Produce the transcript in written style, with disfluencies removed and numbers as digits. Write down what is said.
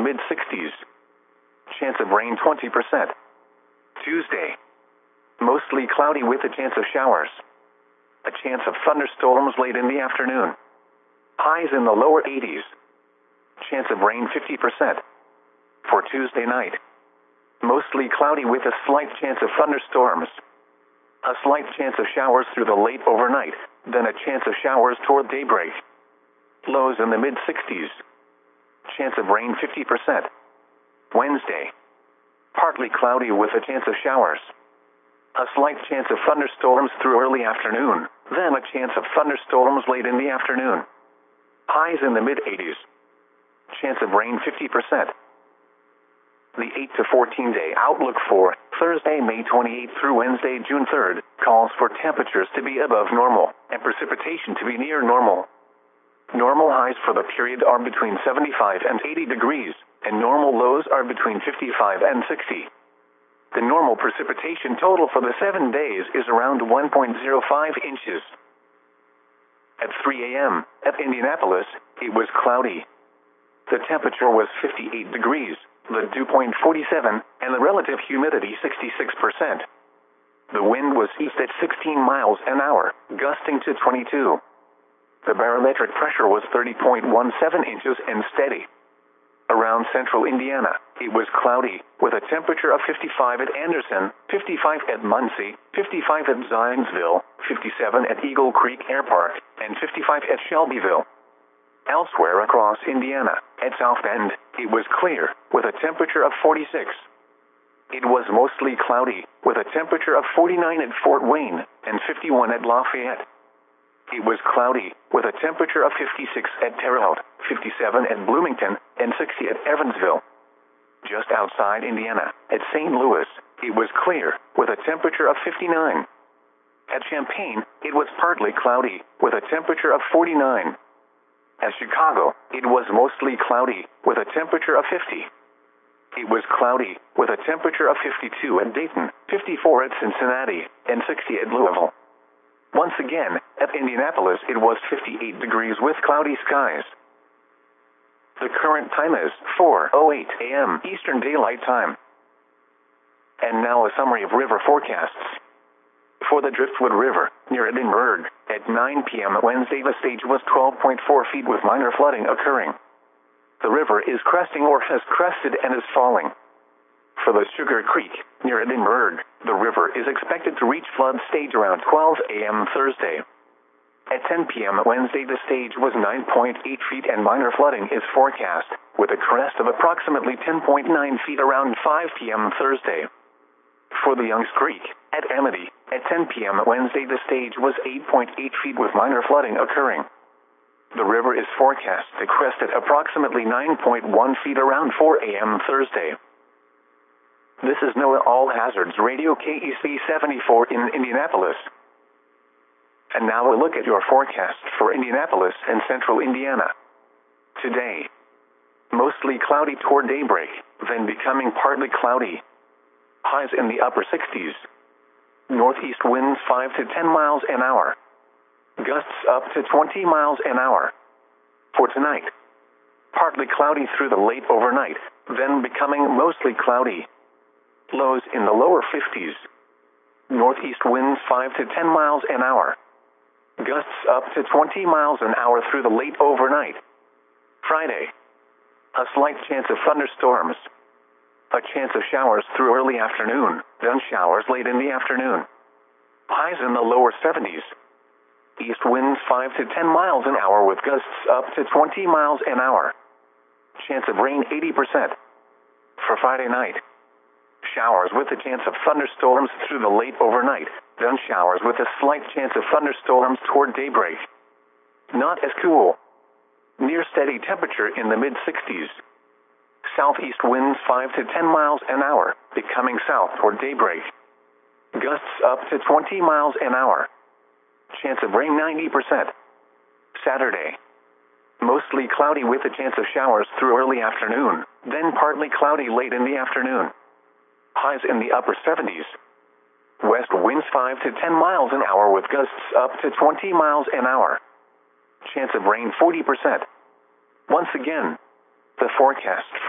mid-60s. Chance of rain 20%. Tuesday. Mostly cloudy with a chance of showers. A chance of thunderstorms late in the afternoon. Highs in the lower 80s. Chance of rain 50%. For Tuesday night. Mostly cloudy with a slight chance of thunderstorms. A slight chance of showers through the late overnight, then a chance of showers toward daybreak. Lows in the mid-60s. Chance of rain 50%. Wednesday. Partly cloudy with a chance of showers. A slight chance of thunderstorms through early afternoon, then a chance of thunderstorms late in the afternoon. Highs in the mid-80s. Chance of rain 50%. The 8 to 14 day outlook for Thursday, May 28 through Wednesday, June 3rd, calls for temperatures to be above normal and precipitation to be near normal. Normal highs for the period are between 75 and 80 degrees, and normal lows are between 55 and 60. The normal precipitation total for the 7 days is around 1.05 inches. At 3 a.m., at Indianapolis, it was cloudy. The temperature was 58 degrees, the dew point 47, and the relative humidity 66%. The wind was east at 16 miles an hour, gusting to 22. The barometric pressure was 30.17 inches and steady. Around central Indiana, it was cloudy, with a temperature of 55 at Anderson, 55 at Muncie, 55 at Zionsville, 57 at Eagle Creek Air Park, and 55 at Shelbyville. Elsewhere across Indiana, at South Bend, it was clear, with a temperature of 46. It was mostly cloudy, with a temperature of 49 at Fort Wayne, and 51 at Lafayette. It was cloudy, with a temperature of 56 at Terre Haute, 57 at Bloomington, and 60 at Evansville. Just outside Indiana, at St. Louis, it was clear, with a temperature of 59. At Champaign, it was partly cloudy, with a temperature of 49. At Chicago, it was mostly cloudy, with a temperature of 50. It was cloudy, with a temperature of 52 at Dayton, 54 at Cincinnati, and 60 at Louisville. Once again, at Indianapolis it was 58 degrees with cloudy skies. The current time is 4:08 a.m. Eastern Daylight Time. And now a summary of river forecasts. For the Driftwood River, near Edinburgh, at 9 p.m. Wednesday the stage was 12.4 feet with minor flooding occurring. The river is cresting or has crested and is falling. For the Sugar Creek, near Edinburgh, the river is expected to reach flood stage around 12 a.m. Thursday. At 10 p.m. Wednesday the stage was 9.8 feet and minor flooding is forecast, with a crest of approximately 10.9 feet around 5 p.m. Thursday. For the Youngs Creek, at Amity, at 10 p.m. Wednesday the stage was 8.8 feet with minor flooding occurring. The river is forecast to crest at approximately 9.1 feet around 4 a.m. Thursday. This is NOAA All Hazards Radio KEC 74 in Indianapolis. And now a look at your forecast for Indianapolis and central Indiana. Today, mostly cloudy toward daybreak, then becoming partly cloudy. Highs in the upper 60s. Northeast winds 5 to 10 miles an hour. Gusts up to 20 miles an hour. For tonight, partly cloudy through the late overnight, then becoming mostly cloudy. Lows in the lower 50s. Northeast winds 5 to 10 miles an hour. Gusts up to 20 miles an hour through the late overnight. Friday, a slight chance of thunderstorms. A chance of showers through early afternoon, then showers late in the afternoon. Highs in the lower 70s. East winds 5 to 10 miles an hour with gusts up to 20 miles an hour. Chance of rain 80%. For Friday night, showers with a chance of thunderstorms through the late overnight, then showers with a slight chance of thunderstorms toward daybreak. Not as cool. Near steady temperature in the mid-60s. Southeast winds 5 to 10 miles an hour, becoming south toward daybreak. Gusts up to 20 miles an hour. Chance of rain 90%. Saturday, mostly cloudy with a chance of showers through early afternoon, then partly cloudy late in the afternoon. Highs in the upper 70s. West winds 5 to 10 miles an hour with gusts up to 20 miles an hour. Chance of rain 40%. Once again, the forecast for